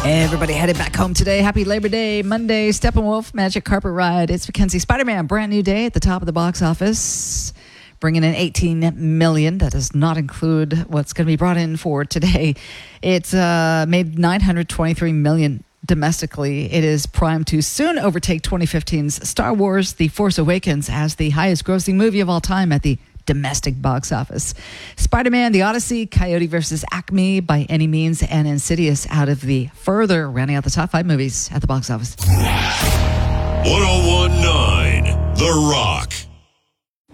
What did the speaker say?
Everybody headed back home today. Happy Labor Day, Monday, Steppenwolf, Magic Carpet Ride. It's Mackenzie. Spider-Man, brand new day at the top of the box office, bringing in $18 million. That does not include what's going to be brought in for today. It's made $923 million domestically. It is primed to soon overtake 2015's Star Wars The Force Awakens as the highest grossing movie of all time at the domestic box office. Spider-Man, The Odyssey, Coyote vs. Acme, By Any Means, and Insidious out of the further rounding out the top 5 movies at the box office. 1019 The Rock.